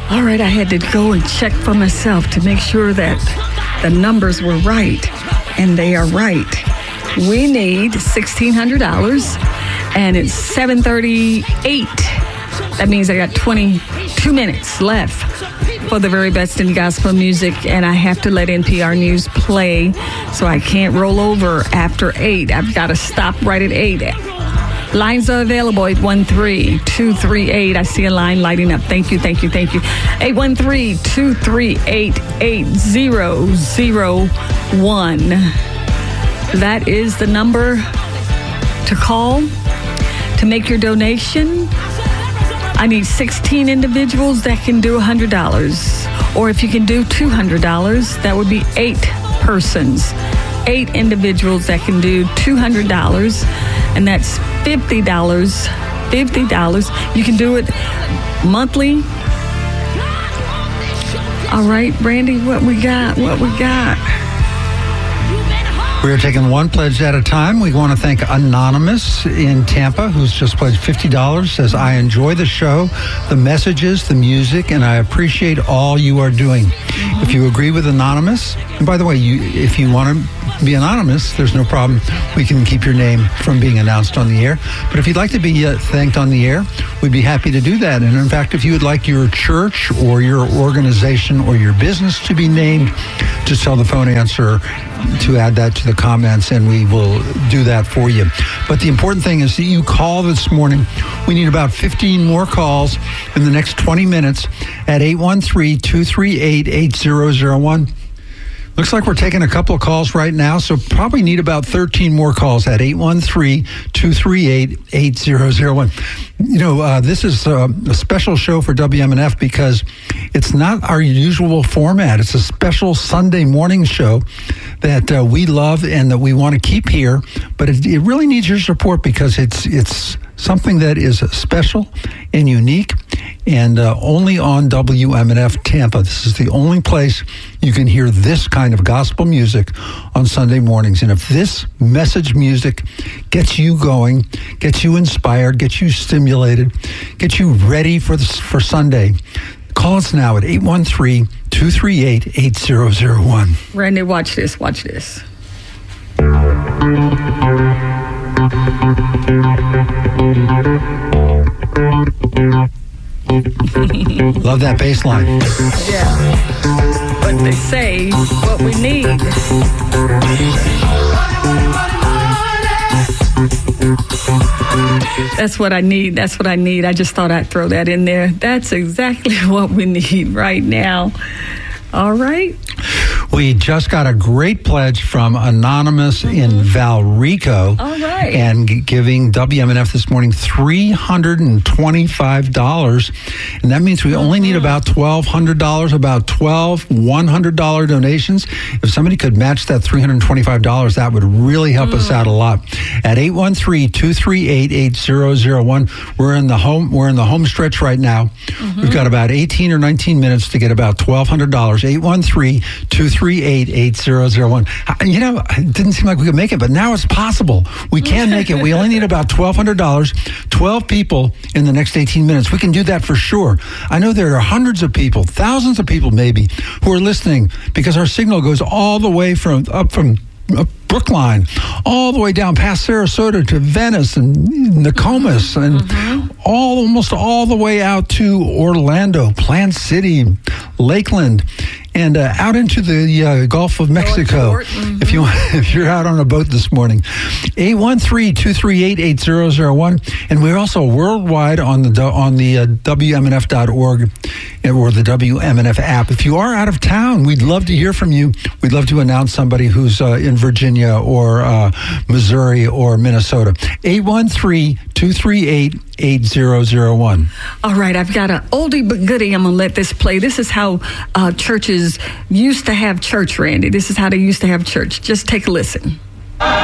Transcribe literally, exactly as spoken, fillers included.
All right, I had to go and check for myself to make sure that the numbers were right, and they are right. We need sixteen hundred dollars, and it's seven thirty-eight. That means I got twenty-two minutes left for the very best in gospel music, and I have to let N P R News play, so I can't roll over after eight. I've got to stop right at eight. Lines are available, eight one three, two three eight. I see a line lighting up. Thank you, thank you, thank you. eight one three, two three eight, eight zero zero one. That is the number to call to make your donation. I need sixteen individuals that can do one hundred dollars. Or if you can do two hundred dollars, that would be eight persons. Eight individuals that can do two hundred dollars. And that's fifty dollars. fifty dollars. You can do it monthly. All right, Brandy, what we got? What we got? We're taking one pledge at a time. We want to thank Anonymous in Tampa, who's just pledged fifty dollars, says, I enjoy the show, the messages, the music, and I appreciate all you are doing. Mm-hmm. If you agree with Anonymous, and by the way, you, if you want to be anonymous, there's no problem. We can keep your name from being announced on the air. But if you'd like to be uh, thanked on the air, we'd be happy to do that. And in fact, if you would like your church or your organization or your business to be named, just tell the phone answer to add that to the comments, and we will do that for you. But the important thing is that you call this morning. We need about fifteen more calls in the next twenty minutes at eight one three, two three eight, eight zero zero one. Looks like we're taking a couple of calls right now, so probably need about thirteen more calls at eight one three, two three eight, eight zero zero one. You know, uh, this is a, a special show for W M N F because it's not our usual format. It's a special Sunday morning show that uh, we love and that we want to keep here, but it, it really needs your support because it's it's something that is special and unique and uh, only on W M N F Tampa. This is the only place you can hear this kind of gospel music on Sunday mornings. And if this message music gets you going, gets you inspired, gets you stimulated, gets you ready for this, for Sunday, call us now at eight one three, two three eight, eight zero zero one. Randy, watch this, watch this. Love that bass line. Yeah. But they say what we need. That's what I need. That's what I need. I just thought I'd throw that in there. That's exactly what we need right now. All right. We just got a great pledge from Anonymous mm-hmm. in Valrico. All right. And g- giving W M N F this morning three hundred twenty-five dollars. And that means we mm-hmm. only need about twelve hundred dollars, about twelve one hundred dollars donations. If somebody could match that three hundred twenty-five dollars, that would really help mm. us out a lot. At eight one three, two three eight, eight zero zero one, we're in the home we're in the home stretch right now. Mm-hmm. We've got about eighteen or nineteen minutes to get about twelve hundred dollars. eight one three, two three eight, eight zero zero one. You know, it didn't seem like we could make it, but now it's possible. We can make it. We only need about twelve hundred dollars, twelve people in the next eighteen minutes. We can do that for sure. I know there are hundreds of people, thousands of people maybe, who are listening because our signal goes all the way from up from uh, Brookline, all the way down past Sarasota to Venice and Nokomis, and mm-hmm. all almost all the way out to Orlando, Plant City, Lakeland, and uh, out into the uh, Gulf of Mexico. Mm-hmm. If you if you're out on a boat this morning, eight one three, two three eight, eight zero zero one, and we're also worldwide on the on the uh, W M N F dot org or the W M N F app. If you are out of town, we'd love to hear from you. We'd love to announce somebody who's uh, in Virginia or uh, Missouri or Minnesota. eight one three, two three eight, eight zero zero one. All right, I've got an oldie but goodie. I'm going to let this play. This is how uh, churches used to have church, Randy. This is how they used to have church. Just take a listen.